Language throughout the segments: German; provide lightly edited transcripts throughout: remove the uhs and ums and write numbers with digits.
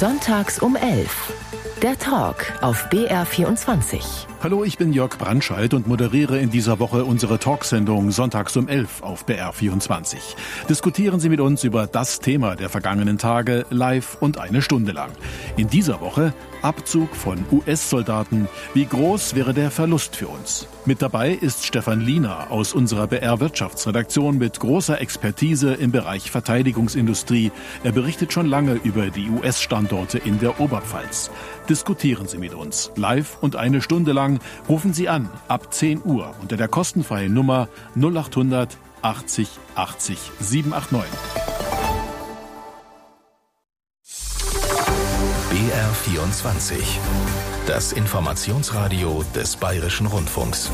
Sonntags um 11. Der Talk auf BR24. Hallo, ich bin Jörg Brandscheid und moderiere in dieser Woche unsere Talksendung Sonntags um 11 auf BR24. Diskutieren Sie mit uns über das Thema der vergangenen Tage live und eine Stunde lang. In dieser Woche Abzug von US-Soldaten. Wie groß wäre der Verlust für uns? Mit dabei ist Stefan Liener aus unserer BR-Wirtschaftsredaktion mit großer Expertise im Bereich Verteidigungsindustrie. Er berichtet schon lange über die US-Standorte in der Oberpfalz. Diskutieren Sie mit uns. Live und eine Stunde lang rufen Sie an ab 10 Uhr unter der kostenfreien Nummer 0800 80 80 789. BR24, das Informationsradio des Bayerischen Rundfunks.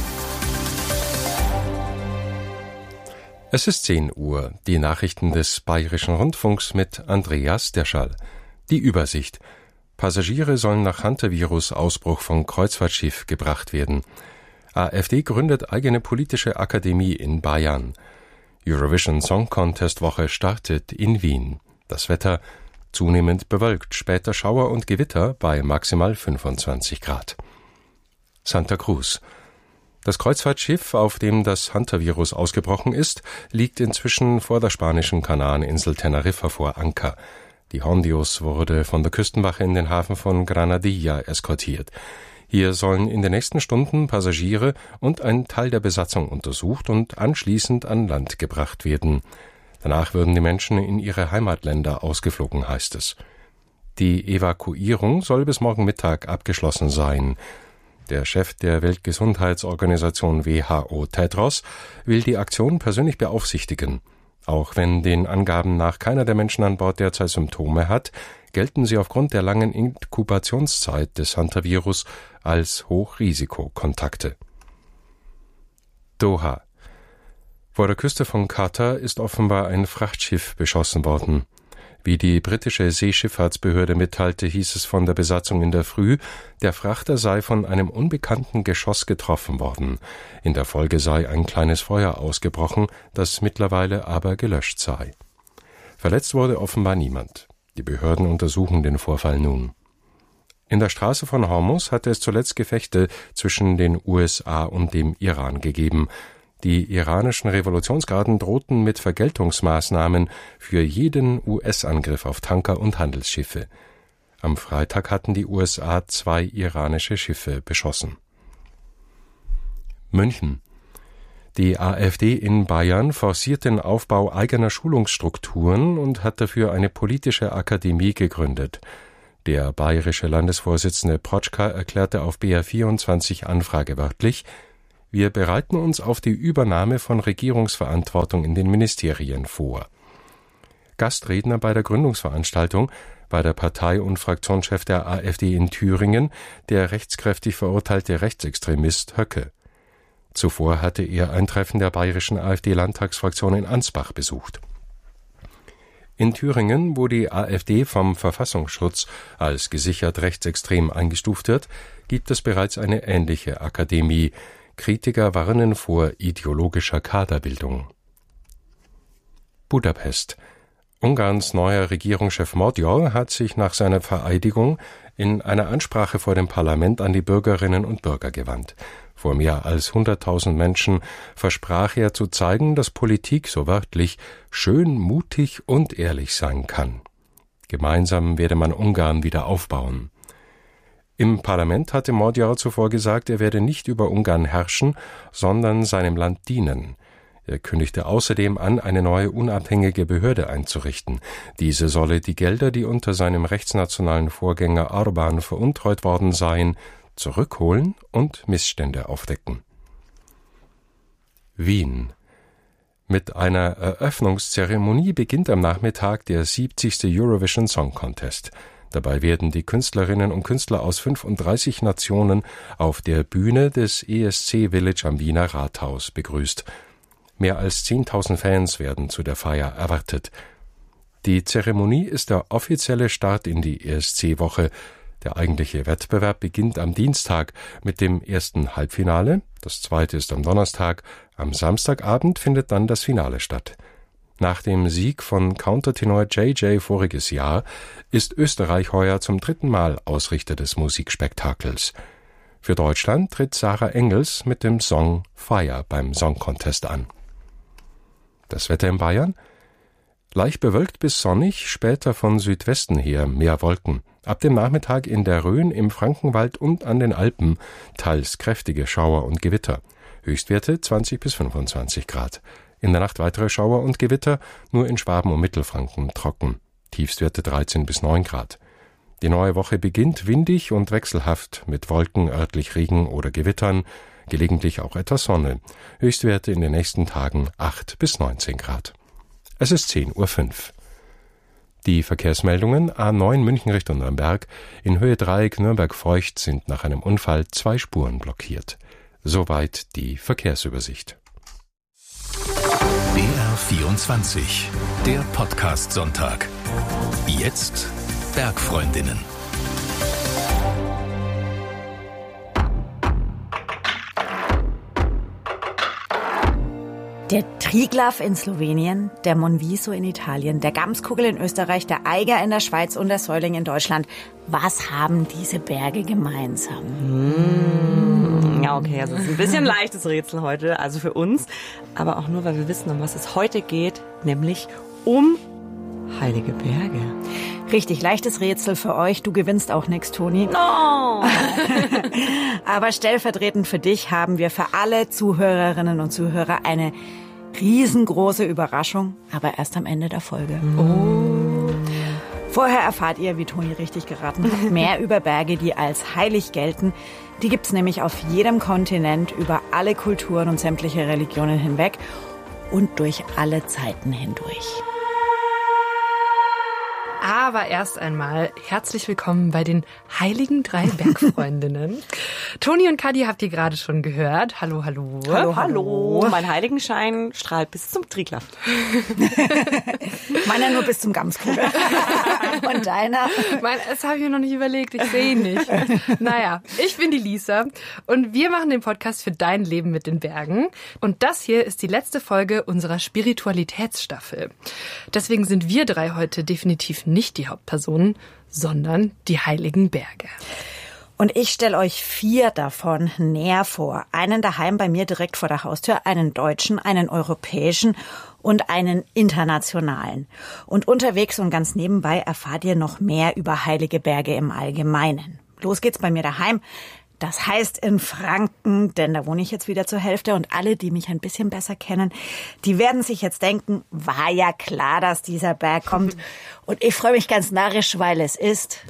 Es ist 10 Uhr, die Nachrichten des Bayerischen Rundfunks mit Andreas Derschall. Die Übersicht. Passagiere sollen nach Hantavirus-Ausbruch von Kreuzfahrtschiff gebracht werden. AfD gründet eigene politische Akademie in Bayern. Eurovision Song Contest Woche startet in Wien. Das Wetter zunehmend bewölkt, später Schauer und Gewitter bei maximal 25 Grad. Santa Cruz. Das Kreuzfahrtschiff, auf dem das Hantavirus ausgebrochen ist, liegt inzwischen vor der spanischen Kanareninsel Teneriffa vor Anker. Die Hondius wurde von der Küstenwache in den Hafen von Granadilla eskortiert. Hier sollen in den nächsten Stunden Passagiere und ein Teil der Besatzung untersucht und anschließend an Land gebracht werden. Danach würden die Menschen in ihre Heimatländer ausgeflogen, heißt es. Die Evakuierung soll bis morgen Mittag abgeschlossen sein. Der Chef der Weltgesundheitsorganisation WHO, Tedros, will die Aktion persönlich beaufsichtigen. Auch wenn den Angaben nach keiner der Menschen an Bord derzeit Symptome hat, gelten sie aufgrund der langen Inkubationszeit des Hantavirus als Hochrisikokontakte. Doha. Vor der Küste von Katar ist offenbar ein Frachtschiff beschossen worden. Wie die britische Seeschifffahrtsbehörde mitteilte, hieß es von der Besatzung in der Früh, der Frachter sei von einem unbekannten Geschoss getroffen worden. In der Folge sei ein kleines Feuer ausgebrochen, das mittlerweile aber gelöscht sei. Verletzt wurde offenbar niemand. Die Behörden untersuchen den Vorfall nun. In der Straße von Hormuz hatte es zuletzt Gefechte zwischen den USA und dem Iran gegeben. Die iranischen Revolutionsgarden drohten mit Vergeltungsmaßnahmen für jeden US-Angriff auf Tanker und Handelsschiffe. Am Freitag hatten die USA 2 iranische Schiffe beschossen. München. Die AfD in Bayern forciert den Aufbau eigener Schulungsstrukturen und hat dafür eine politische Akademie gegründet. Der bayerische Landesvorsitzende Protschka erklärte auf BR24 Anfrage wörtlich: Wir bereiten uns auf die Übernahme von Regierungsverantwortung in den Ministerien vor. Gastredner bei der Gründungsveranstaltung war der Partei- und Fraktionschef der AfD in Thüringen, der rechtskräftig verurteilte Rechtsextremist Höcke. Zuvor hatte er ein Treffen der bayerischen AfD-Landtagsfraktion in Ansbach besucht. In Thüringen, wo die AfD vom Verfassungsschutz als gesichert rechtsextrem eingestuft wird, gibt es bereits eine ähnliche Akademie. Kritiker warnen vor ideologischer Kaderbildung. Budapest. Ungarns neuer Regierungschef Magyar hat sich nach seiner Vereidigung in einer Ansprache vor dem Parlament an die Bürgerinnen und Bürger gewandt. Vor mehr als 100.000 Menschen versprach er zu zeigen, dass Politik, so wörtlich, schön, mutig und ehrlich sein kann. Gemeinsam werde man Ungarn wieder aufbauen. Im Parlament hatte Magyar zuvor gesagt, er werde nicht über Ungarn herrschen, sondern seinem Land dienen. Er kündigte außerdem an, eine neue unabhängige Behörde einzurichten. Diese solle die Gelder, die unter seinem rechtsnationalen Vorgänger Orbán veruntreut worden seien, zurückholen und Missstände aufdecken. Wien. Mit einer Eröffnungszeremonie beginnt am Nachmittag der 70. Eurovision Song Contest. Dabei werden die Künstlerinnen und Künstler aus 35 Nationen auf der Bühne des ESC Village am Wiener Rathaus begrüßt. Mehr als 10.000 Fans werden zu der Feier erwartet. Die Zeremonie ist der offizielle Start in die ESC-Woche. Der eigentliche Wettbewerb beginnt am Dienstag mit dem ersten Halbfinale. Das zweite ist am Donnerstag. Am Samstagabend findet dann das Finale statt. Nach dem Sieg von Countertenor JJ voriges Jahr ist Österreich heuer zum 3. Mal Ausrichter des Musikspektakels. Für Deutschland tritt Sarah Engels mit dem Song Fire beim Song Contest an. Das Wetter in Bayern? Leicht bewölkt bis sonnig, später von Südwesten her mehr Wolken. Ab dem Nachmittag in der Rhön, im Frankenwald und an den Alpen teils kräftige Schauer und Gewitter. Höchstwerte 20 bis 25 Grad. In der Nacht weitere Schauer und Gewitter, nur in Schwaben und Mittelfranken trocken. Tiefstwerte 13 bis 9 Grad. Die neue Woche beginnt windig und wechselhaft mit Wolken, örtlich Regen oder Gewittern, gelegentlich auch etwas Sonne. Höchstwerte in den nächsten Tagen 8 bis 19 Grad. Es ist 10:05 Uhr. Die Verkehrsmeldungen: A9 München Richtung Nürnberg, in Höhe Dreieck Nürnberg-Feucht sind nach einem Unfall 2 Spuren blockiert. Soweit die Verkehrsübersicht. BR24, der Podcast-Sonntag. Jetzt Bergfreundinnen. Der Triglav in Slowenien, der Monviso in Italien, der Gamskugel in Österreich, der Eiger in der Schweiz und der Säuling in Deutschland. Was haben diese Berge gemeinsam? Ja, okay, also es ist ein bisschen leichtes Rätsel heute, also für uns, aber auch nur, weil wir wissen, um was es heute geht, nämlich um heilige Berge. Richtig, leichtes Rätsel für euch. Du gewinnst auch nichts, Toni. No! Aber stellvertretend für dich haben wir für alle Zuhörerinnen und Zuhörer eine riesengroße Überraschung, aber erst am Ende der Folge. Oh. Vorher erfahrt ihr, wie Toni richtig geraten hat, mehr über Berge, die als heilig gelten. Die gibt's nämlich auf jedem Kontinent, über alle Kulturen und sämtliche Religionen hinweg und durch alle Zeiten hindurch. Aber erst einmal herzlich willkommen bei den heiligen 3 Bergfreundinnen. Toni und Kadi habt ihr gerade schon gehört. Hallo, hallo. Hallo, hallo. Mein Heiligenschein strahlt bis zum Triglav. Meiner nur bis zum Gamskugel. Und deiner? Das habe ich mir noch nicht überlegt. Ich sehe ihn nicht. Naja, ich bin die Lisa und wir machen den Podcast für dein Leben mit den Bergen. Und das hier ist die letzte Folge unserer Spiritualitätsstaffel. Deswegen sind wir 3 heute definitiv nicht die Hauptpersonen, sondern die heiligen Berge. Und ich stelle euch 4 davon näher vor. Einen daheim bei mir direkt vor der Haustür, einen deutschen, einen europäischen und einen internationalen. Und unterwegs und ganz nebenbei erfahrt ihr noch mehr über heilige Berge im Allgemeinen. Los geht's bei mir daheim. Das heißt in Franken, denn da wohne ich jetzt wieder zur Hälfte und alle, die mich ein bisschen besser kennen, die werden sich jetzt denken, war ja klar, dass dieser Berg kommt. Und ich freue mich ganz narrisch, weil es ist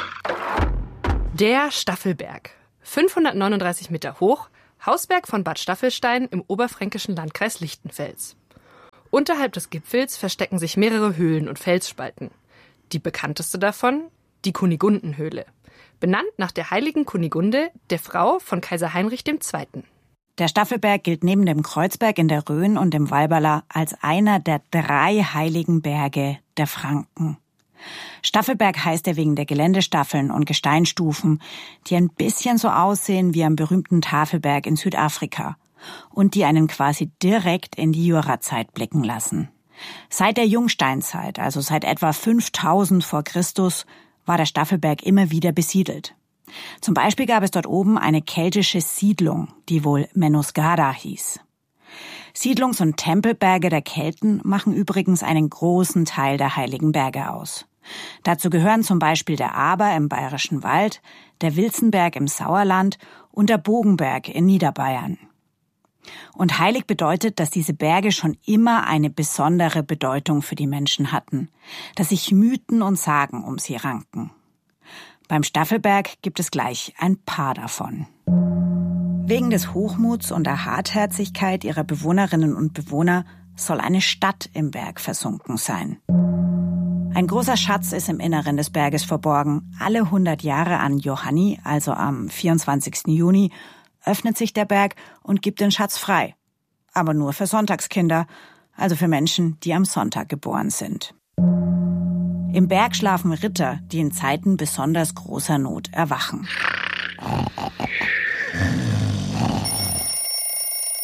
der Staffelberg. 539 Meter hoch, Hausberg von Bad Staffelstein im oberfränkischen Landkreis Lichtenfels. Unterhalb des Gipfels verstecken sich mehrere Höhlen und Felsspalten. Die bekannteste davon, die Kunigundenhöhle. Benannt nach der heiligen Kunigunde, der Frau von Kaiser Heinrich II. Der Staffelberg gilt neben dem Kreuzberg in der Rhön und dem Walberla als einer der 3 heiligen Berge der Franken. Staffelberg heißt er wegen der Geländestaffeln und Gesteinsstufen, die ein bisschen so aussehen wie am berühmten Tafelberg in Südafrika und die einen quasi direkt in die Jurazeit blicken lassen. Seit der Jungsteinzeit, also seit etwa 5000 vor Christus, war der Staffelberg immer wieder besiedelt. Zum Beispiel gab es dort oben eine keltische Siedlung, die wohl Menosgada hieß. Siedlungs- und Tempelberge der Kelten machen übrigens einen großen Teil der heiligen Berge aus. Dazu gehören zum Beispiel der Aber im Bayerischen Wald, der Wilzenberg im Sauerland und der Bogenberg in Niederbayern. Und heilig bedeutet, dass diese Berge schon immer eine besondere Bedeutung für die Menschen hatten, dass sich Mythen und Sagen um sie ranken. Beim Staffelberg gibt es gleich ein paar davon. Wegen des Hochmuts und der Hartherzigkeit ihrer Bewohnerinnen und Bewohner soll eine Stadt im Berg versunken sein. Ein großer Schatz ist im Inneren des Berges verborgen. Alle 100 Jahre an Johanni, also am 24. Juni, öffnet sich der Berg und gibt den Schatz frei. Aber nur für Sonntagskinder, also für Menschen, die am Sonntag geboren sind. Im Berg schlafen Ritter, die in Zeiten besonders großer Not erwachen.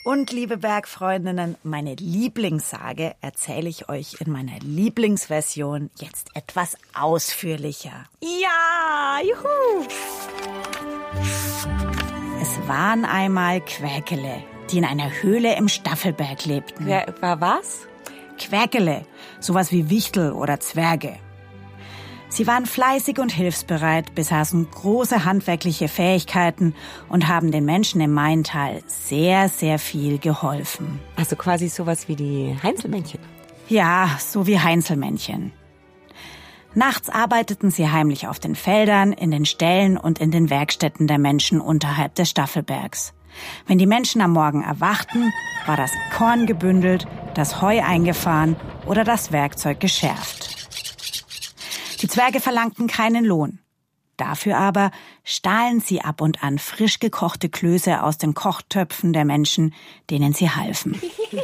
Und liebe Bergfreundinnen, meine Lieblingssage erzähle ich euch in meiner Lieblingsversion jetzt etwas ausführlicher. Ja, juhu! Es waren einmal Quäkele, die in einer Höhle im Staffelberg lebten. Wer war was? Quäkele, sowas wie Wichtel oder Zwerge. Sie waren fleißig und hilfsbereit, besaßen große handwerkliche Fähigkeiten und haben den Menschen im Maintal sehr, sehr viel geholfen. Also quasi sowas wie die Heinzelmännchen. Ja, so wie Heinzelmännchen. Nachts arbeiteten sie heimlich auf den Feldern, in den Ställen und in den Werkstätten der Menschen unterhalb des Staffelbergs. Wenn die Menschen am Morgen erwachten, war das Korn gebündelt, das Heu eingefahren oder das Werkzeug geschärft. Die Zwerge verlangten keinen Lohn. Dafür aber stahlen sie ab und an frisch gekochte Klöße aus den Kochtöpfen der Menschen, denen sie halfen.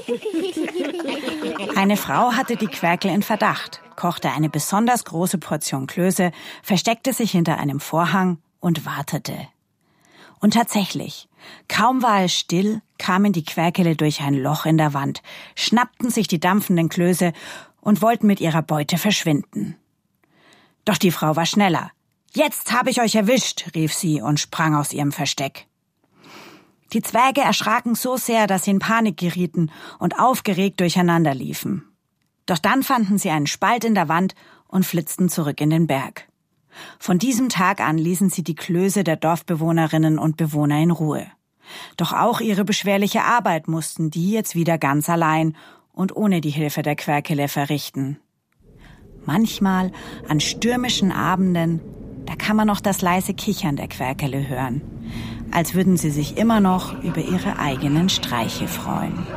Eine Frau hatte die Quäkel in Verdacht, kochte eine besonders große Portion Klöße, versteckte sich hinter einem Vorhang und wartete. Und tatsächlich, kaum war es still, kamen die Quäkele durch ein Loch in der Wand, schnappten sich die dampfenden Klöße und wollten mit ihrer Beute verschwinden. Doch die Frau war schneller. »Jetzt habe ich euch erwischt«, rief sie und sprang aus ihrem Versteck. Die Zwerge erschraken so sehr, dass sie in Panik gerieten und aufgeregt durcheinander liefen. Doch dann fanden sie einen Spalt in der Wand und flitzten zurück in den Berg. Von diesem Tag an ließen sie die Klöße der Dorfbewohnerinnen und Bewohner in Ruhe. Doch auch ihre beschwerliche Arbeit mussten die jetzt wieder ganz allein und ohne die Hilfe der Quäkele verrichten. Manchmal, an stürmischen Abenden, da kann man noch das leise Kichern der Quäkele hören, als würden sie sich immer noch über ihre eigenen Streiche freuen.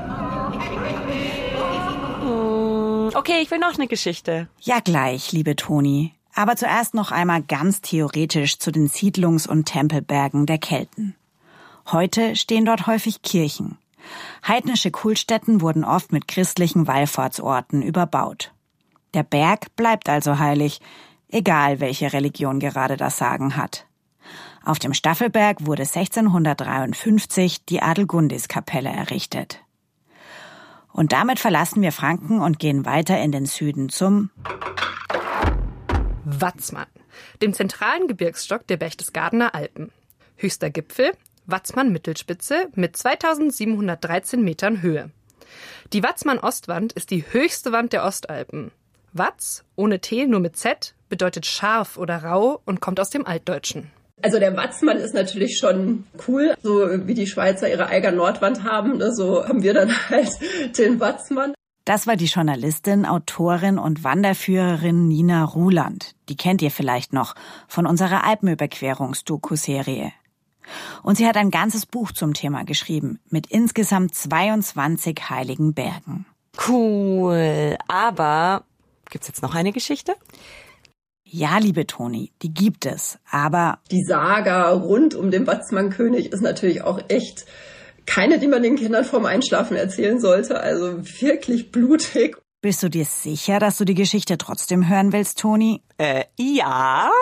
Okay, ich will noch eine Geschichte. Ja, gleich, liebe Toni. Aber zuerst noch einmal ganz theoretisch zu den Siedlungs- und Tempelbergen der Kelten. Heute stehen dort häufig Kirchen. Heidnische Kultstätten wurden oft mit christlichen Wallfahrtsorten überbaut. Der Berg bleibt also heilig, egal welche Religion gerade das Sagen hat. Auf dem Staffelberg wurde 1653 die Adelgundiskapelle errichtet. Und damit verlassen wir Franken und gehen weiter in den Süden zum Watzmann, dem zentralen Gebirgsstock der Berchtesgadener Alpen. Höchster Gipfel, Watzmann-Mittelspitze mit 2713 Metern Höhe. Die Watzmann-Ostwand ist die höchste Wand der Ostalpen. Watz, ohne T, nur mit Z, bedeutet scharf oder rau und kommt aus dem Altdeutschen. Also der Watzmann ist natürlich schon cool, so wie die Schweizer ihre Eiger Nordwand haben, ne, so haben wir dann halt den Watzmann. Das war die Journalistin, Autorin und Wanderführerin Nina Ruland. Die kennt ihr vielleicht noch von unserer Alpenüberquerungs-Doku-Serie. Und sie hat ein ganzes Buch zum Thema geschrieben, mit insgesamt 22 heiligen Bergen. Cool, aber gibt's jetzt noch eine Geschichte? Ja, liebe Toni, die gibt es, aber die Saga rund um den Watzmann-König ist natürlich auch echt keine, die man den Kindern vorm Einschlafen erzählen sollte. Also wirklich blutig. Bist du dir sicher, dass du die Geschichte trotzdem hören willst, Toni? Ja.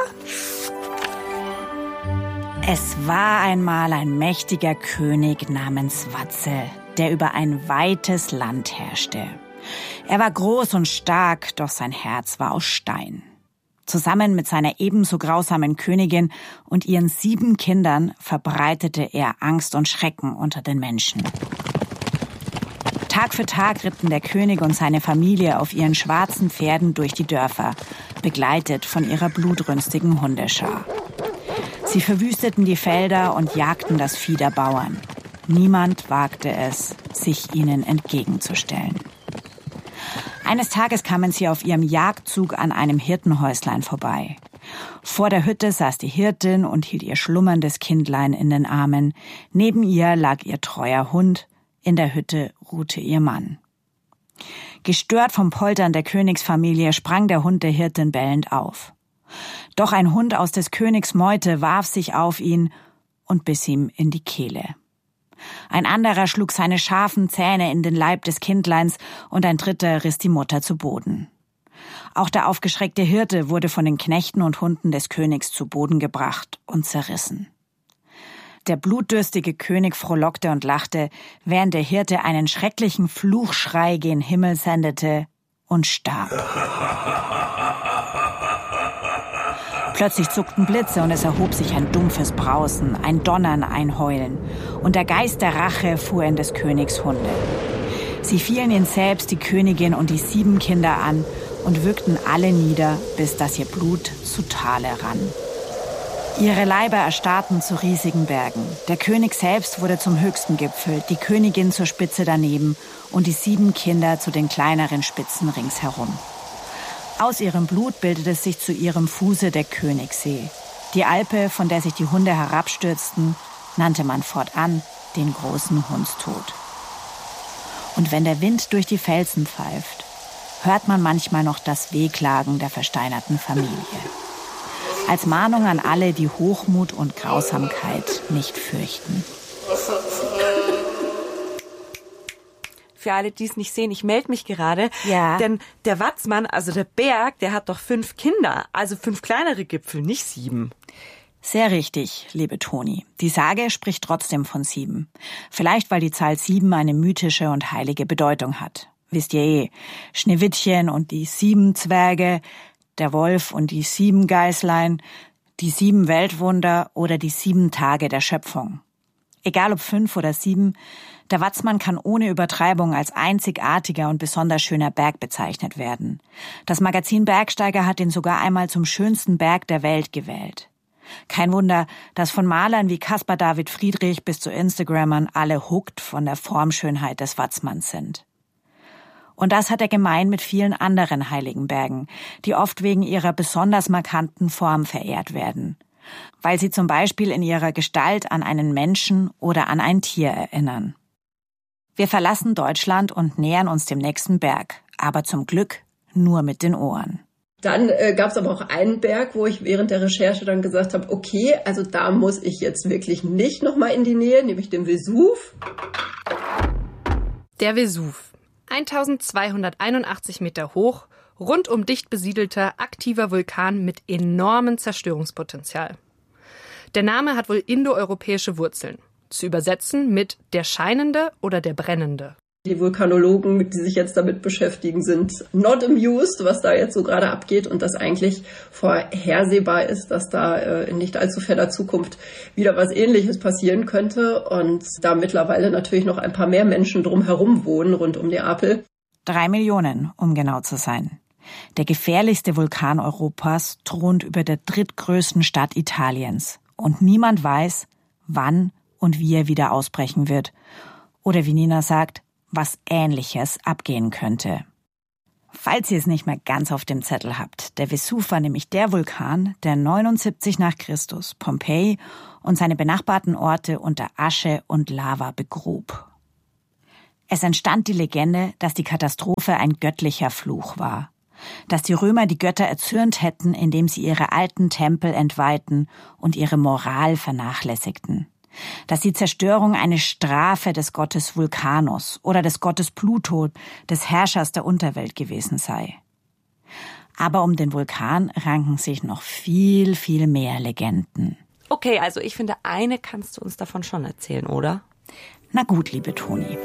Es war einmal ein mächtiger König namens Watzel, der über ein weites Land herrschte. Er war groß und stark, doch sein Herz war aus Stein. Zusammen mit seiner ebenso grausamen Königin und ihren 7 Kindern verbreitete er Angst und Schrecken unter den Menschen. Tag für Tag ritten der König und seine Familie auf ihren schwarzen Pferden durch die Dörfer, begleitet von ihrer blutrünstigen Hundeschar. Sie verwüsteten die Felder und jagten das Vieh der Bauern. Niemand wagte es, sich ihnen entgegenzustellen. Eines Tages kamen sie auf ihrem Jagdzug an einem Hirtenhäuslein vorbei. Vor der Hütte saß die Hirtin und hielt ihr schlummerndes Kindlein in den Armen. Neben ihr lag ihr treuer Hund, in der Hütte ruhte ihr Mann. Gestört vom Poltern der Königsfamilie sprang der Hund der Hirtin bellend auf. Doch ein Hund aus des Königs Meute warf sich auf ihn und biss ihm in die Kehle. Ein anderer schlug seine scharfen Zähne in den Leib des Kindleins und ein dritter riss die Mutter zu Boden. Auch der aufgeschreckte Hirte wurde von den Knechten und Hunden des Königs zu Boden gebracht und zerrissen. Der blutdürstige König frohlockte und lachte, während der Hirte einen schrecklichen Fluchschrei gen Himmel sendete und starb. Plötzlich zuckten Blitze und es erhob sich ein dumpfes Brausen, ein Donnern, ein Heulen. Und der Geist der Rache fuhr in des Königs Hunde. Sie fielen ihn selbst, die Königin und die 7 Kinder an und würgten alle nieder, bis dass ihr Blut zu Tale rann. Ihre Leiber erstarrten zu riesigen Bergen. Der König selbst wurde zum höchsten Gipfel, die Königin zur Spitze daneben und die 7 Kinder zu den kleineren Spitzen ringsherum. Aus ihrem Blut bildete sich zu ihrem Fuße der Königssee. Die Alpe, von der sich die Hunde herabstürzten, nannte man fortan den großen Hundstod. Und wenn der Wind durch die Felsen pfeift, hört man manchmal noch das Wehklagen der versteinerten Familie. Als Mahnung an alle, die Hochmut und Grausamkeit nicht fürchten. Für alle, die es nicht sehen, ich melde mich gerade. Ja. Denn der Watzmann, also der Berg, der hat doch 5 Kinder. Also 5 kleinere Gipfel, nicht 7. Sehr richtig, liebe Toni. Die Sage spricht trotzdem von 7. Vielleicht, weil die Zahl 7 eine mythische und heilige Bedeutung hat. Wisst ihr eh, Schneewittchen und die 7 Zwerge, der Wolf und die 7 Geißlein, die 7 Weltwunder oder die 7 Tage der Schöpfung. Egal ob 5 oder 7, der Watzmann kann ohne Übertreibung als einzigartiger und besonders schöner Berg bezeichnet werden. Das Magazin Bergsteiger hat ihn sogar einmal zum schönsten Berg der Welt gewählt. Kein Wunder, dass von Malern wie Caspar David Friedrich bis zu Instagrammern alle hooked von der Formschönheit des Watzmanns sind. Und das hat er gemein mit vielen anderen heiligen Bergen, die oft wegen ihrer besonders markanten Form verehrt werden. Weil sie zum Beispiel in ihrer Gestalt an einen Menschen oder an ein Tier erinnern. Wir verlassen Deutschland und nähern uns dem nächsten Berg, aber zum Glück nur mit den Ohren. Dann gab es aber auch einen Berg, wo ich während der Recherche dann gesagt habe, okay, also da muss ich jetzt wirklich nicht nochmal in die Nähe, nämlich den Vesuv. Der Vesuv. 1281 Meter hoch, rundum dicht besiedelter, aktiver Vulkan mit enormem Zerstörungspotenzial. Der Name hat wohl indoeuropäische Wurzeln. Zu übersetzen mit der Scheinende oder der Brennende. Die Vulkanologen, die sich jetzt damit beschäftigen, sind not amused, was da jetzt so gerade abgeht und dass eigentlich vorhersehbar ist, dass da in nicht allzu ferner Zukunft wieder was Ähnliches passieren könnte und da mittlerweile natürlich noch ein paar mehr Menschen drumherum wohnen rund um Neapel. 3 Millionen, um genau zu sein. Der gefährlichste Vulkan Europas thront über der drittgrößten Stadt Italiens und niemand weiß, wann und wie er wieder ausbrechen wird. Oder wie Nina sagt, was Ähnliches abgehen könnte. Falls ihr es nicht mehr ganz auf dem Zettel habt, der Vesuv war nämlich der Vulkan, der 79 nach Christus Pompeji und seine benachbarten Orte unter Asche und Lava begrub. Es entstand die Legende, dass die Katastrophe ein göttlicher Fluch war. Dass die Römer die Götter erzürnt hätten, indem sie ihre alten Tempel entweihten und ihre Moral vernachlässigten. Dass die Zerstörung eine Strafe des Gottes Vulcanus oder des Gottes Pluto, des Herrschers der Unterwelt gewesen sei. Aber um den Vulkan ranken sich noch viel, viel mehr Legenden. Okay, also ich finde, eine kannst du uns davon schon erzählen, oder? Na gut, liebe Toni.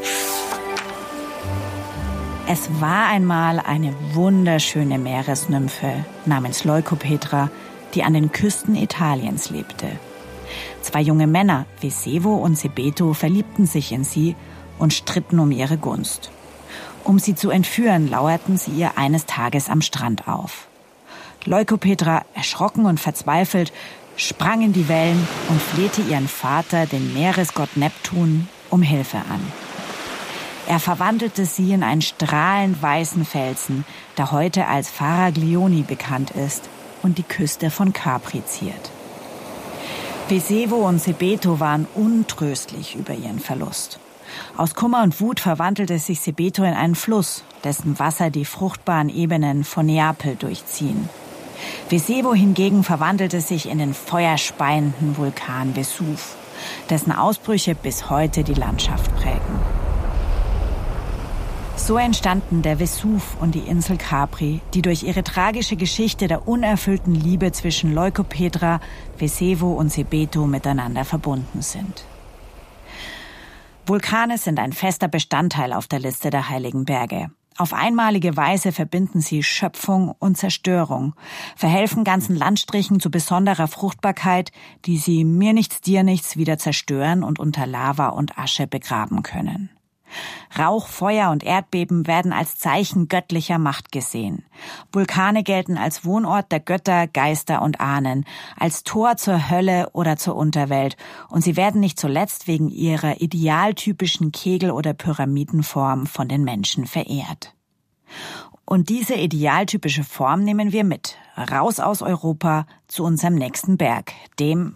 Es war einmal eine wunderschöne Meeresnymphe namens Leukopetra, die an den Küsten Italiens lebte. 2 junge Männer, Vesevo und Sebeto, verliebten sich in sie und stritten um ihre Gunst. Um sie zu entführen, lauerten sie ihr eines Tages am Strand auf. Leukopetra, erschrocken und verzweifelt, sprang in die Wellen und flehte ihren Vater, den Meeresgott Neptun, um Hilfe an. Er verwandelte sie in einen strahlend weißen Felsen, der heute als Faraglioni bekannt ist und die Küste von Capri ziert. Vesevo und Sebeto waren untröstlich über ihren Verlust. Aus Kummer und Wut verwandelte sich Sebeto in einen Fluss, dessen Wasser die fruchtbaren Ebenen von Neapel durchziehen. Vesevo hingegen verwandelte sich in den feuerspeienden Vulkan Vesuv, dessen Ausbrüche bis heute die Landschaft prägen. So entstanden der Vesuv und die Insel Capri, die durch ihre tragische Geschichte der unerfüllten Liebe zwischen Leukopetra, Vesevo und Sebeto miteinander verbunden sind. Vulkane sind ein fester Bestandteil auf der Liste der heiligen Berge. Auf einmalige Weise verbinden sie Schöpfung und Zerstörung, verhelfen ganzen Landstrichen zu besonderer Fruchtbarkeit, die sie mir nichts, dir nichts wieder zerstören und unter Lava und Asche begraben können. Rauch, Feuer und Erdbeben werden als Zeichen göttlicher Macht gesehen. Vulkane gelten als Wohnort der Götter, Geister und Ahnen, als Tor zur Hölle oder zur Unterwelt, und sie werden nicht zuletzt wegen ihrer idealtypischen Kegel- oder Pyramidenform von den Menschen verehrt. Und diese idealtypische Form nehmen wir mit, raus aus Europa zu unserem nächsten Berg, dem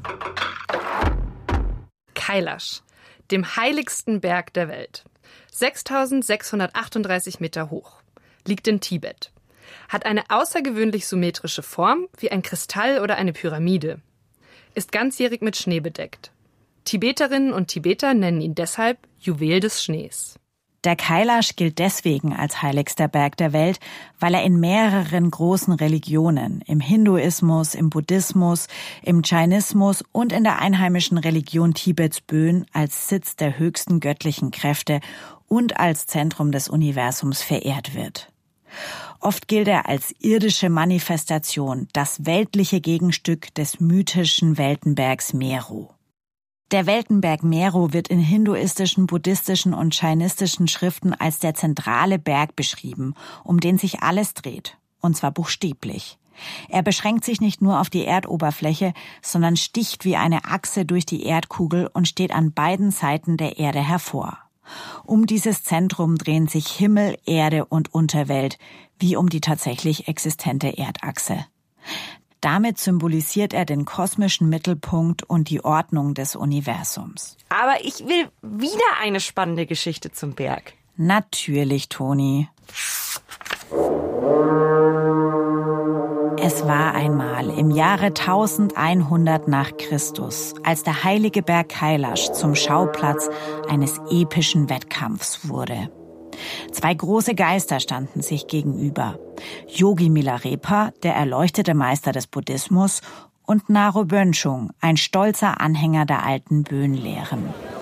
Kailash, dem heiligsten Berg der Welt. 6.638 Meter hoch, liegt in Tibet, hat eine außergewöhnlich symmetrische Form wie ein Kristall oder eine Pyramide, ist ganzjährig mit Schnee bedeckt. Tibeterinnen und Tibeter nennen ihn deshalb Juwel des Schnees. Der Kailash gilt deswegen als heiligster Berg der Welt, weil er in mehreren großen Religionen, im Hinduismus, im Buddhismus, im Jainismus und in der einheimischen Religion Tibets Bön als Sitz der höchsten göttlichen Kräfte und als Zentrum des Universums verehrt wird. Oft gilt er als irdische Manifestation, das weltliche Gegenstück des mythischen Weltenbergs Meru. Der Weltenberg Meru wird in hinduistischen, buddhistischen und jainistischen Schriften als der zentrale Berg beschrieben, um den sich alles dreht, und zwar buchstäblich. Er beschränkt sich nicht nur auf die Erdoberfläche, sondern sticht wie eine Achse durch die Erdkugel und steht an beiden Seiten der Erde hervor. Um dieses Zentrum drehen sich Himmel, Erde und Unterwelt, wie um die tatsächlich existente Erdachse. Damit symbolisiert er den kosmischen Mittelpunkt und die Ordnung des Universums. Aber ich will wieder eine spannende Geschichte zum Berg. Natürlich, Toni. Es war einmal im Jahre 1100 nach Christus, als der heilige Berg Kailash zum Schauplatz eines epischen Wettkampfs wurde. Zwei große Geister standen sich gegenüber. Yogi Milarepa, der erleuchtete Meister des Buddhismus, und Naro Bönchung, ein stolzer Anhänger der alten Bön-Lehren.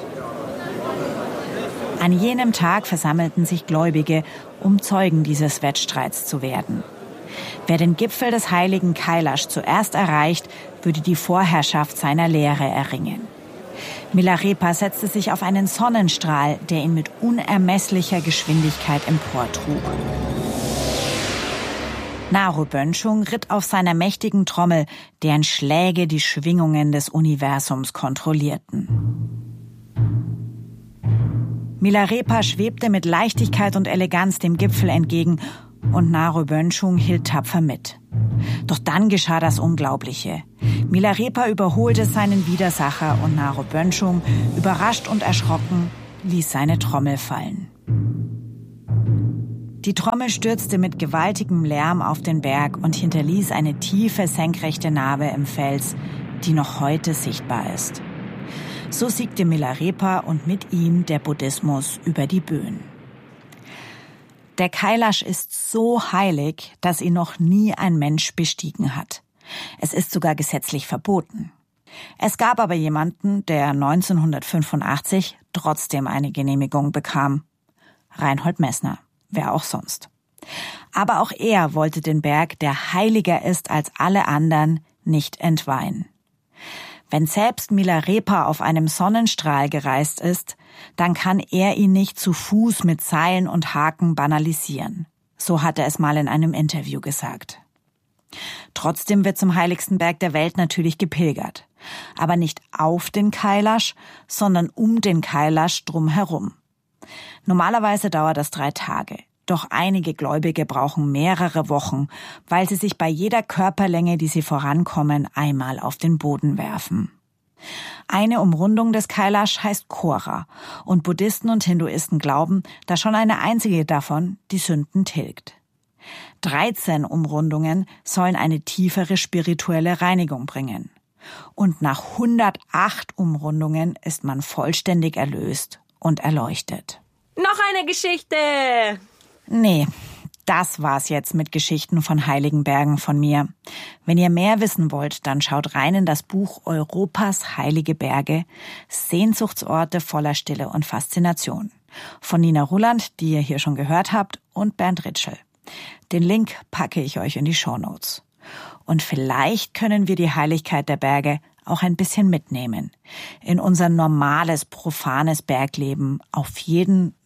An jenem Tag versammelten sich Gläubige, um Zeugen dieses Wettstreits zu werden. Wer den Gipfel des heiligen Kailash zuerst erreicht, würde die Vorherrschaft seiner Lehre erringen. Milarepa setzte sich auf einen Sonnenstrahl, der ihn mit unermesslicher Geschwindigkeit emportrug. Naro Bönchung ritt auf seiner mächtigen Trommel, deren Schläge die Schwingungen des Universums kontrollierten. Milarepa schwebte mit Leichtigkeit und Eleganz dem Gipfel entgegen und Naro Bönchung hielt tapfer mit. Doch dann geschah das Unglaubliche. Milarepa überholte seinen Widersacher und Naro Bönchung, überrascht und erschrocken, ließ seine Trommel fallen. Die Trommel stürzte mit gewaltigem Lärm auf den Berg und hinterließ eine tiefe, senkrechte Narbe im Fels, die noch heute sichtbar ist. So siegte Milarepa und mit ihm der Buddhismus über die Bön. Der Kailash ist so heilig, dass ihn noch nie ein Mensch bestiegen hat. Es ist sogar gesetzlich verboten. Es gab aber jemanden, der 1985 trotzdem eine Genehmigung bekam. Reinhold Messner, wer auch sonst. Aber auch er wollte den Berg, der heiliger ist als alle anderen, nicht entweihen. Wenn selbst Milarepa auf einem Sonnenstrahl gereist ist, dann kann er ihn nicht zu Fuß mit Seilen und Haken banalisieren. So hat er es mal in einem Interview gesagt. Trotzdem wird zum heiligsten Berg der Welt natürlich gepilgert. Aber nicht auf den Kailash, sondern um den Kailash drumherum. Normalerweise dauert das 3 Tage. Doch einige Gläubige brauchen mehrere Wochen, weil sie sich bei jeder Körperlänge, die sie vorankommen, einmal auf den Boden werfen. Eine Umrundung des Kailash heißt Kora und Buddhisten und Hinduisten glauben, dass schon eine einzige davon die Sünden tilgt. 13 Umrundungen sollen eine tiefere spirituelle Reinigung bringen. Und nach 108 Umrundungen ist man vollständig erlöst und erleuchtet. Noch eine Geschichte! Nee, das war's jetzt mit Geschichten von heiligen Bergen von mir. Wenn ihr mehr wissen wollt, dann schaut rein in das Buch Europas heilige Berge, Sehnsuchtsorte voller Stille und Faszination. Von Nina Ruland, die ihr hier schon gehört habt, und Bernd Ritschel. Den Link packe ich euch in die Shownotes. Und vielleicht können wir die Heiligkeit der Berge auch ein bisschen mitnehmen. In unser normales, profanes Bergleben auf jeden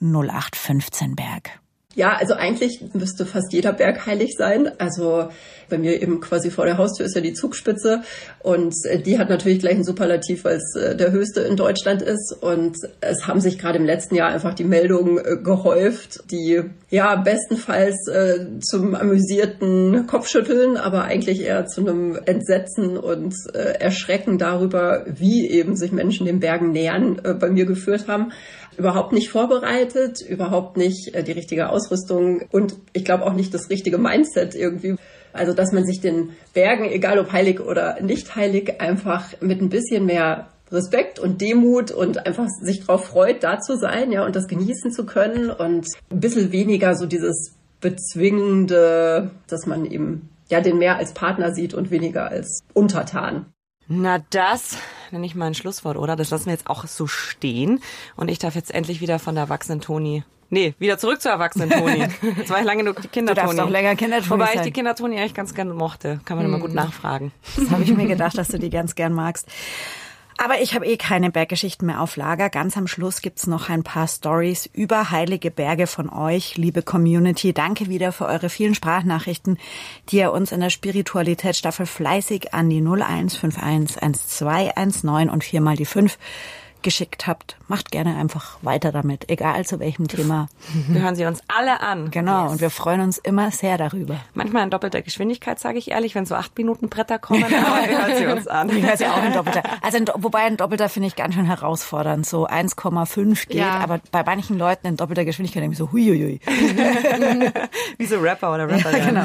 0815-Berg. Ja, also eigentlich müsste fast jeder Berg heilig sein. Also bei mir eben quasi vor der Haustür ist ja die Zugspitze und die hat natürlich gleich einen Superlativ, weil es der höchste in Deutschland ist. Und es haben sich gerade im letzten Jahr einfach die Meldungen gehäuft, die ja bestenfalls zum amüsierten Kopfschütteln, aber eigentlich eher zu einem Entsetzen und Erschrecken darüber, wie eben sich Menschen den Bergen nähern, bei mir geführt haben. Überhaupt nicht vorbereitet, überhaupt nicht die richtige Ausrüstung und ich glaube auch nicht das richtige Mindset irgendwie. Also, dass man sich den Bergen, egal ob heilig oder nicht heilig, einfach mit ein bisschen mehr Respekt und Demut und einfach sich drauf freut, da zu sein, ja, und das genießen zu können und ein bisschen weniger so dieses Bezwingende, dass man eben ja den mehr als Partner sieht und weniger als Untertan. Na, das nenne ich mal ein Schlusswort, oder? Das lassen wir jetzt auch so stehen. Und ich darf jetzt endlich wieder von der erwachsenen Toni. Nee, wieder zurück zur erwachsenen Toni. Jetzt war ich lange genug die Kindertoni. Du darfst auch länger Kindertoni Wobei sein. ich die Kindertoni eigentlich ganz gerne mochte. Kann man immer gut nachfragen. Das habe ich mir gedacht, dass du die ganz gern magst. Aber ich habe keine Berggeschichten mehr auf Lager. Ganz am Schluss gibt's noch ein paar Stories über heilige Berge von euch, liebe Community. Danke wieder für eure vielen Sprachnachrichten, die ihr uns in der Spiritualitätsstaffel fleißig an die 0151 1219 und 4 mal die 5 geschickt habt. Macht gerne einfach weiter damit, egal zu welchem Thema. Wir hören sie uns alle an. Genau, yes. Und wir freuen uns immer sehr darüber. Manchmal in doppelter Geschwindigkeit, sage ich ehrlich, wenn so 8 Minuten Bretter kommen, aber wir hören sie uns an. Ich höre sie auch in doppelter. Also wobei ein doppelter finde ich ganz schön herausfordernd. So 1,5 geht, ja. Aber bei manchen Leuten in doppelter Geschwindigkeit denke ich so huiuiui. Wie so Rapper oder Rapperin. Ja, genau.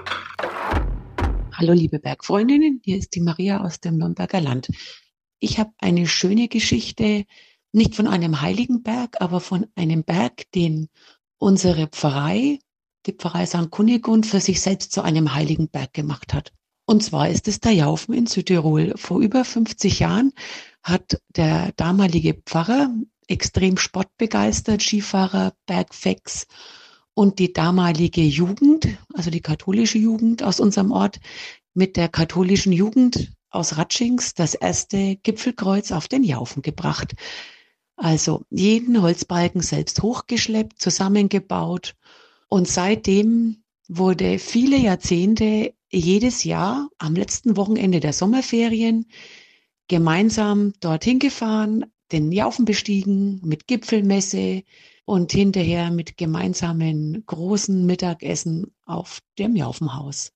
Hallo liebe Bergfreundinnen, hier ist die Maria aus dem Nürnberger Land. Ich habe eine schöne Geschichte, nicht von einem heiligen Berg, aber von einem Berg, den unsere Pfarrei, die Pfarrei St. Kunigund, für sich selbst zu einem heiligen Berg gemacht hat. Und zwar ist es der Jaufen in Südtirol. Vor über 50 Jahren hat der damalige Pfarrer, extrem sportbegeistert, Skifahrer, Bergfex, und die damalige Jugend, also die katholische Jugend aus unserem Ort, mit der katholischen Jugend aus Ratschings das erste Gipfelkreuz auf den Jaufen gebracht. Also jeden Holzbalken selbst hochgeschleppt, zusammengebaut. Und seitdem wurde viele Jahrzehnte jedes Jahr am letzten Wochenende der Sommerferien gemeinsam dorthin gefahren, den Jaufen bestiegen mit Gipfelmesse und hinterher mit gemeinsamen großen Mittagessen auf dem Jaufenhaus.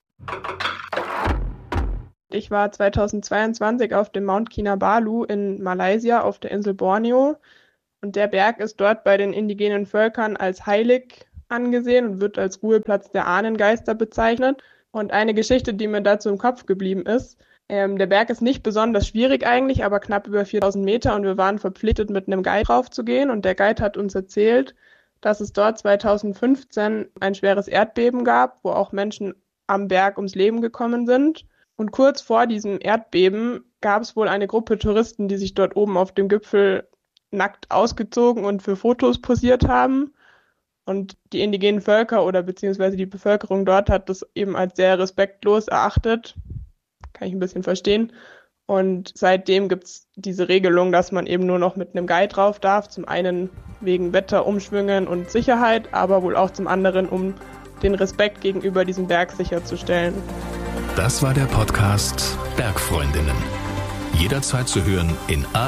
Ich war 2022 auf dem Mount Kinabalu in Malaysia auf der Insel Borneo und der Berg ist dort bei den indigenen Völkern als heilig angesehen und wird als Ruheplatz der Ahnengeister bezeichnet. Und eine Geschichte, die mir dazu im Kopf geblieben ist, der Berg ist nicht besonders schwierig eigentlich, aber knapp über 4000 Meter und wir waren verpflichtet, mit einem Guide drauf zu gehen und der Guide hat uns erzählt, dass es dort 2015 ein schweres Erdbeben gab, wo auch Menschen am Berg ums Leben gekommen sind. Und kurz vor diesem Erdbeben gab es wohl eine Gruppe Touristen, die sich dort oben auf dem Gipfel nackt ausgezogen und für Fotos posiert haben. Und die indigenen Völker oder beziehungsweise die Bevölkerung dort hat das eben als sehr respektlos erachtet. Kann ich ein bisschen verstehen. Und seitdem gibt es diese Regelung, dass man eben nur noch mit einem Guide drauf darf. Zum einen wegen Wetter, Umschwüngen und Sicherheit, aber wohl auch zum anderen, um den Respekt gegenüber diesem Berg sicherzustellen. Das war der Podcast Bergfreundinnen. Jederzeit zu hören in